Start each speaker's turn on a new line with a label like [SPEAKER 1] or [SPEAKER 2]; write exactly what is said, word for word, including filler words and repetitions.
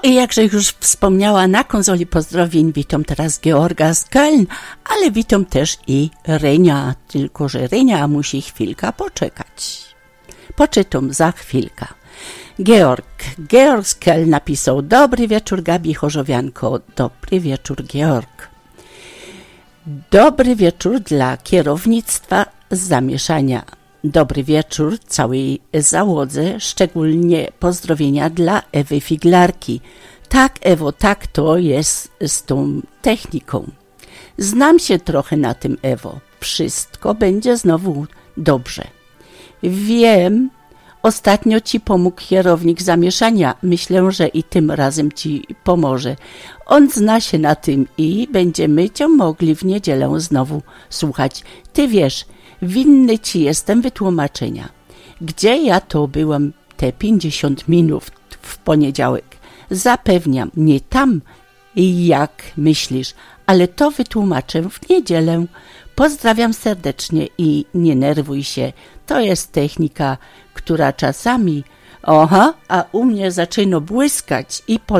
[SPEAKER 1] i jakże już wspomniała, na konsoli pozdrowień witam teraz Georga z Köln, ale witam też i Renia, tylko że Renia musi chwilkę poczekać. Poczytam za chwilkę. Georg, Georg z Köln napisał: dobry wieczór Gabi Chorzowianko, dobry wieczór Georg. Dobry wieczór dla kierownictwa zamieszania. Dobry wieczór całej załodze, szczególnie pozdrowienia dla Ewy Figlarki. Tak, Ewo, tak to jest z tą techniką. Znam się trochę na tym, Ewo. Wszystko będzie znowu dobrze. Wiem, ostatnio ci pomógł kierownik zamieszania. Myślę, że i tym razem ci pomoże. On zna się na tym i będziemy cię mogli w niedzielę znowu słuchać. Ty wiesz, winny ci jestem wytłumaczenia. Gdzie ja to byłam te pięćdziesiąt minut w poniedziałek? Zapewniam, nie tam, jak myślisz, ale to wytłumaczę w niedzielę. Pozdrawiam serdecznie i nie nerwuj się. To jest technika, która czasami... Oha, a u mnie zaczyna błyskać i